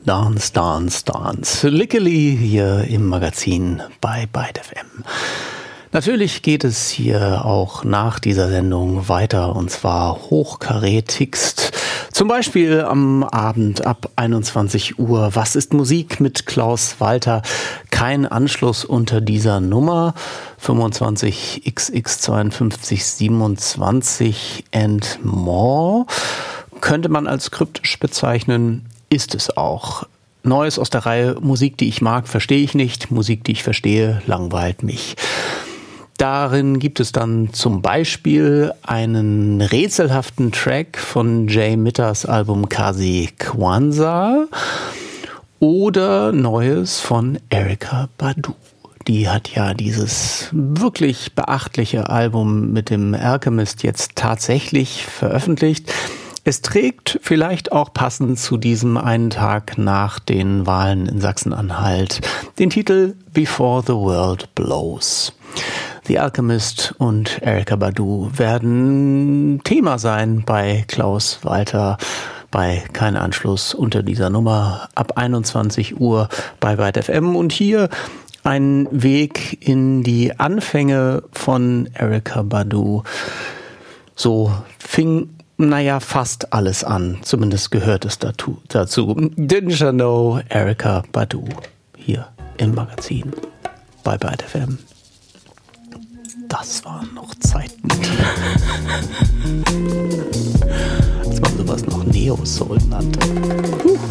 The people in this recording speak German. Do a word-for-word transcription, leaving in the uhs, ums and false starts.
Dance, Dance, Dance. Lickeli hier im Magazin bei Byte F M. Natürlich geht es hier auch nach dieser Sendung weiter, und zwar hochkarätigst. Zum Beispiel am Abend ab einundzwanzig Uhr. Was ist Musik mit Klaus Walter? Kein Anschluss unter dieser Nummer. fünfundzwanzig X X zweiundfünfzig siebenundzwanzig and more. Könnte man als kryptisch bezeichnen, ist es auch. Neues aus der Reihe Musik, die ich mag, verstehe ich nicht. Musik, die ich verstehe, langweilt mich. Darin gibt es dann zum Beispiel einen rätselhaften Track von Jay Mitters Album Kazi Kwanzaa oder Neues von Erykah Badu. Die hat ja dieses wirklich beachtliche Album mit dem Alchemist jetzt tatsächlich veröffentlicht. Es trägt vielleicht auch passend zu diesem einen Tag nach den Wahlen in Sachsen-Anhalt den Titel Before the World Blows. The Alchemist und Erykah Badu werden Thema sein bei Klaus Walter bei Kein Anschluss unter dieser Nummer ab einundzwanzig Uhr bei Byte F M. Und hier ein Weg in die Anfänge von Erykah Badu. So fing, naja, fast alles an. Zumindest gehört es dazu. dazu. Didn't you know Erykah Badu hier im Magazin bei Byte F M. Das waren noch Zeiten. Als man sowas noch Neo-Soul nannte. Huh.